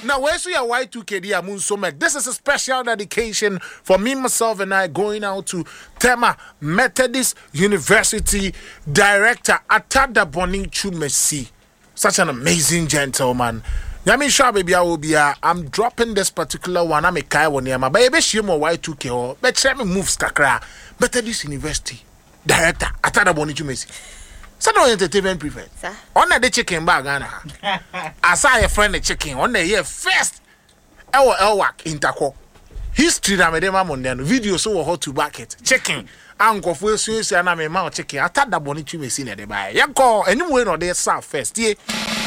Now, where's your Y2K Diamun Somek? This is a special dedication for me, myself, and I going out to Tema Methodist University Director Atada Boni Chumesi. Such an amazing gentleman. Yami sure baby I will be I'm dropping this particular one. I'm a kai one yama. But ebe she mo Y2K or but let me move skakra. Methodist University Director Atada Boni Chumesi. No entertainment prefect. Sir. On the chicken bag, I saw a friend the chicken on the year first. Elwak interco. History na medema mondiano. Video so hot to back it. Chicken. Uncle for so and I'm a mouth chicken. I thought that bonnet you may see at the buy. Yanko, anyway, no, they saw first. Yeah.